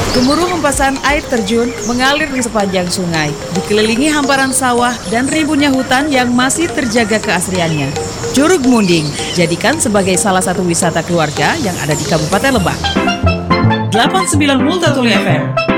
Gemuruh hempasan air terjun mengalir di sepanjang sungai, dikelilingi hamparan sawah dan rimbunnya hutan yang masih terjaga keasliannya. Curug Munding jadikan sebagai salah satu wisata keluarga yang ada di Kabupaten Lebak. 89 Multatuli FM